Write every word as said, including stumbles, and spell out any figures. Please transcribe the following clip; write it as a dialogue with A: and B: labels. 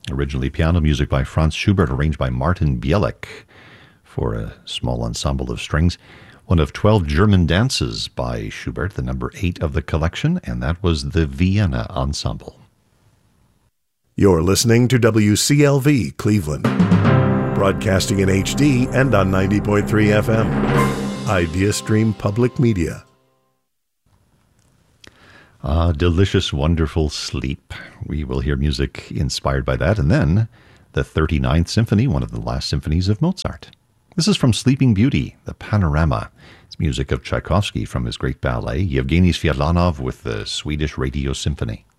A: Originally piano music by Franz Schubert, arranged by Martin Bielek for a small ensemble of strings. One of twelve German dances by Schubert, the number eight of the collection, and that was the Vienna Ensemble.
B: You're listening to W C L V Cleveland, broadcasting in H D and on ninety point three F M. IdeaStream Public Media.
A: Ah, delicious, wonderful sleep. We will hear music inspired by that, and then the thirty-ninth Symphony, one of the last symphonies of Mozart. This is from Sleeping Beauty, the Panorama. It's music of Tchaikovsky from his great ballet, Yevgeny Sviatlanov with the Swedish Radio Symphony.